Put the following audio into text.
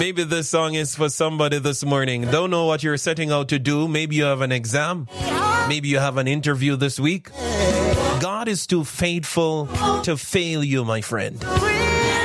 Maybe this song is for somebody this morning. Don't know what you're setting out to do. Maybe you have an exam. Maybe you have an interview this week. God is too faithful to fail you, my friend.